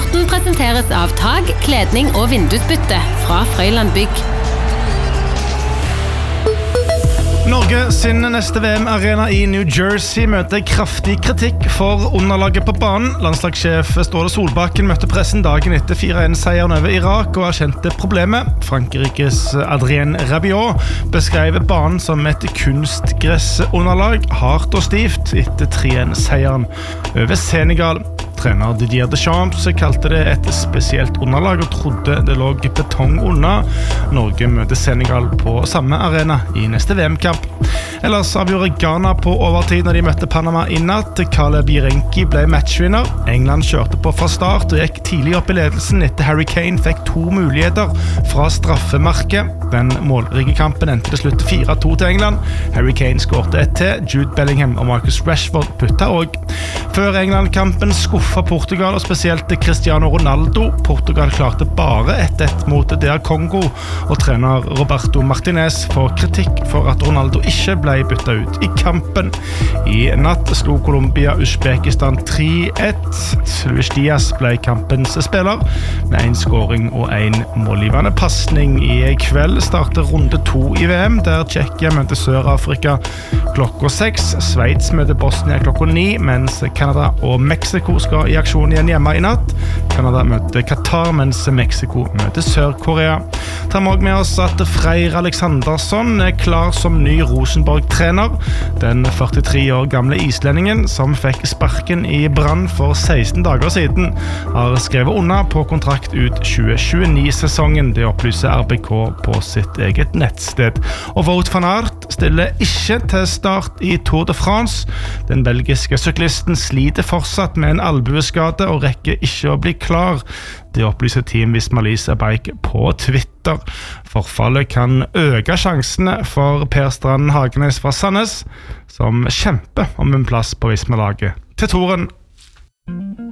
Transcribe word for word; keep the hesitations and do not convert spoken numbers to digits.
Sporten presenteres av tag, kledning og vindusbytte fra Frøyland Bygg. Norge sin neste V M-arena i New Jersey møter kraftig kritikk for underlaget på banen. Landslagssjef Ståle Solbakken møtte pressen dagen etter fire en seieren over Irak og erkjente problemet. Frankrikes Adrien Rabiot beskrev banen som et kunstgressunderlag, hardt og stivt etter tre en seieren over Senegal. Trener Didier Deschamps kalte det et spesielt underlag og trodde det lå betong under. Norge møter Senegal på samme arena i neste V M-kamp. Ellers avgjorde Ghana på overtid når de møtte Panama i natt. Caleb Jirenki ble matchvinner. England kjørte på fra start og gikk tidlig opp i ledelsen etter Harry Kane fikk to muligheter fra straffemarket. Den målrike kampen endte til slutt fire to til England. Harry Kane skårte ett til. Jude Bellingham og Marcus Rashford putta også. Før England-kampen skuffa Portugal, og spesielt Cristiano Ronaldo. Portugal klarte bare ett ett mot D R Kongo, og trener Roberto Martinez får kritikk for at Ronaldo ikke ble bytta ut i kampen. I natt slo Colombia Uzbekistan tre ett. Luis Diaz ble kampens spiller, med en scoring og en målgivende passning. I kveld starter runde to i V M, der Tsjekkia møter Sør-Afrika klokka seks. Sveits møter Bosnia klokka ni, mens Canada og Mexico skal i aksjon igjen hjemme i natt. Canada møter Qatar, mens Mexico møter Sør-Korea. Tar vi også med oss at Freyr Alexandersson er klar som ny Rosenborg-trener. Den førtitre år gamle islendingen, som fikk sparken i Brann for seksten dager siden, har skrevet under på kontrakt ut tjue tjueni-sesongen. Det opplyser R B K på sitt eget nettsted. Og Wout van Aert stiller ikke til start i Tour de France. Den belgiske syklisten sliter fortsatt med en albueskade og rekker ikke å bli klar. Det opplyser Team Visma Lease Bike på Twitter. Forfallet kan øke sjansene for Per Strand Hagenes fra Sandnes, som kjemper om en plass på Visma-laget til Touren.